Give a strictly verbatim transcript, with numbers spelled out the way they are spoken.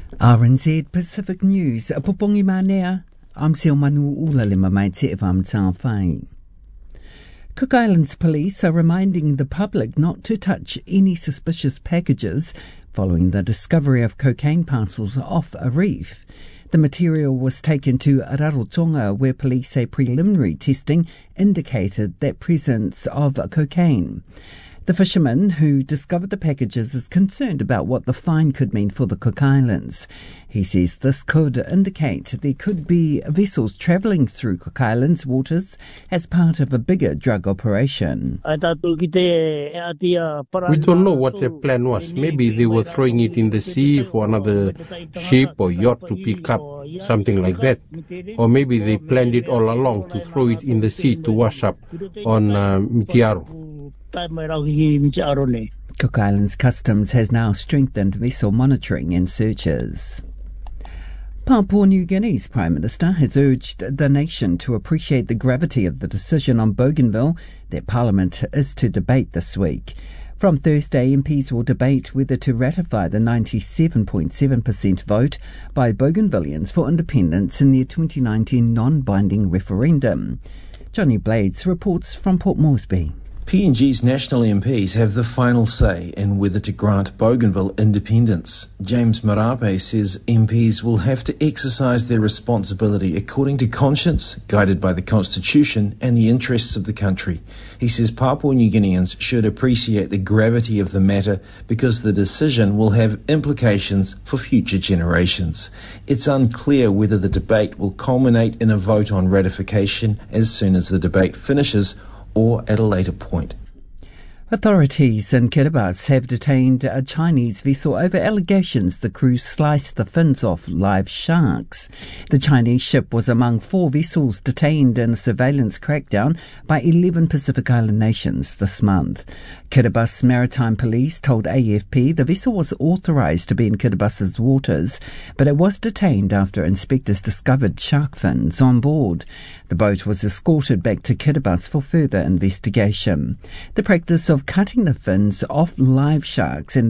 R N Z Pacific News, a pupongi manea, I'm Seo Manu Ulalima mai te evam tāwhai. Cook Islands police are reminding the public not to touch any suspicious packages following the discovery of cocaine parcels off a reef. The material was taken to Rarotonga, where police say preliminary testing indicated that presence of cocaine. The fisherman who discovered the packages is concerned about what the fine could mean for the Cook Islands. He says this could indicate there could be vessels travelling through Cook Islands waters as part of a bigger drug operation. We don't know what their plan was. Maybe they were throwing it in the sea for another ship or yacht to pick up, something like that. Or maybe they planned it all along to throw it in the sea to wash up on uh, Mitiaro. Cook Islands Customs has now strengthened vessel monitoring and searches. Papua New Guinea's Prime Minister has urged the nation to appreciate the gravity of the decision on Bougainville that Parliament is to debate this week. From Thursday, M Ps will debate whether to ratify the ninety-seven point seven percent vote by Bougainvilleans for independence in their twenty nineteen non-binding referendum. Johnny Blades reports from Port Moresby. P N G's national M Ps have the final say in whether to grant Bougainville independence. James Marape says M Ps will have to exercise their responsibility according to conscience, guided by the Constitution and the interests of the country. He says Papua New Guineans should appreciate the gravity of the matter because the decision will have implications for future generations. It's unclear whether the debate will culminate in a vote on ratification as soon as the debate finishes or at a later point. Authorities in Kiribati have detained a Chinese vessel over allegations the crew sliced the fins off live sharks. The Chinese ship was among four vessels detained in a surveillance crackdown by eleven Pacific Island nations this month. Kiribati Maritime Police told A F P the vessel was authorised to be in Kiribati's waters, but it was detained after inspectors discovered shark fins on board. The boat was escorted back to Kiribati for further investigation. The practice of cutting the fins off live sharks and